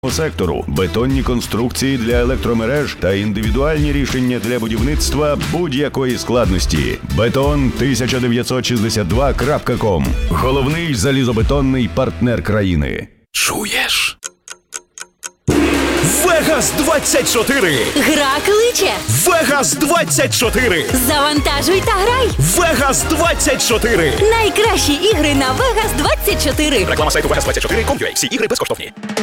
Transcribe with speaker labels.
Speaker 1: сектору, бетонні конструкції для електромереж та індивідуальні рішення для будівництва будь-якої складності. Beton1962.com. Головний залізобетонний партнер країни.
Speaker 2: Чуєш? Вегас 24!
Speaker 3: Гра кличе!
Speaker 2: Вегас 24!
Speaker 3: Завантажуй та грай!
Speaker 2: Вегас 24!
Speaker 3: Найкращі ігри на Vegas 24!
Speaker 2: Реклама сайту Vegas24.com.ua. Всі ігри безкоштовні.